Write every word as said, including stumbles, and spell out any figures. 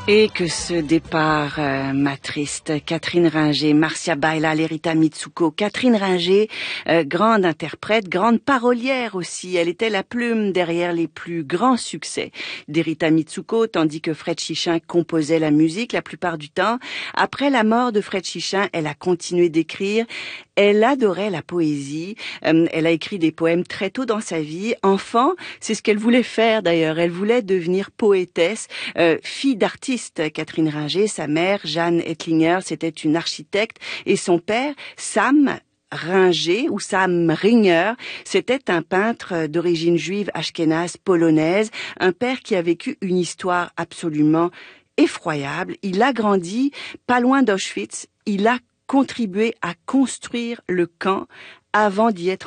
Et que ce départ euh, m'attriste. Catherine Ringer, Marcia Baila, Lerita Mitsuko. Catherine Ringer, euh, grande interprète, grande parolière aussi. Elle était la plume derrière les plus grands succès d'Erita Mitsuko, tandis que Fred Chichin composait la musique la plupart du temps. Après la mort de Fred Chichin, elle a continué d'écrire. Elle adorait la poésie. Euh, elle a écrit des poèmes très tôt dans sa vie. Enfant, c'est ce qu'elle voulait faire d'ailleurs. Elle voulait devenir poétesse, euh, fille d'artiste. Catherine Ringer, sa mère, Jeanne Ettlinger, c'était une architecte, et son père, Sam Ringer, ou Sam Ringer, c'était un peintre d'origine juive ashkénaze polonaise, un père qui a vécu une histoire absolument effroyable. Il a grandi pas loin d'Auschwitz, il a contribué à construire le camp avant d'y être